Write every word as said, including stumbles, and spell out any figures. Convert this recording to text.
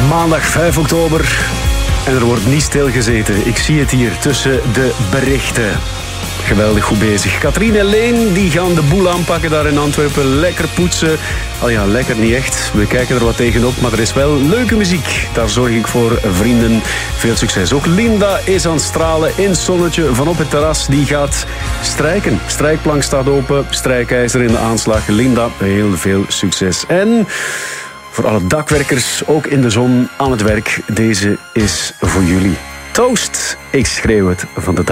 Maandag vijf oktober en er wordt niet stilgezeten. Ik zie het hier tussen de berichten. Geweldig goed bezig. Katrien en Leen die gaan de boel aanpakken daar in Antwerpen. Lekker poetsen. Al ja, lekker niet echt. We kijken er wat tegenop, maar er is wel leuke muziek. Daar zorg ik voor, vrienden. Veel succes. Ook Linda is aan het stralen in het zonnetje vanop het terras. Die gaat strijken. Strijkplank staat open. Strijkijzer in de aanslag. Linda, heel veel succes. En voor alle dakwerkers, ook in de zon aan het werk. Deze is voor jullie. Toast. Ik schreeuw het van de dak.